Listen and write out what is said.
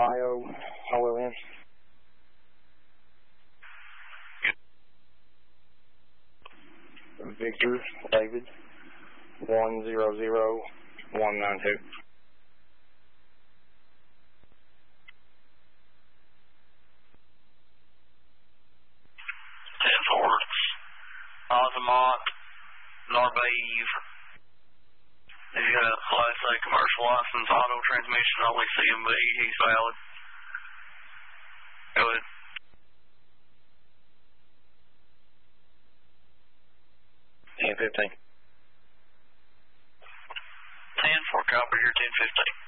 IOHOLN. Victor David 100192. 10-4, Altamont, Norbayve. He's got a Class A commercial license, auto transmission, only CMV. He's valid. Go ahead. 10-15. 10-4, copy here, 10-15.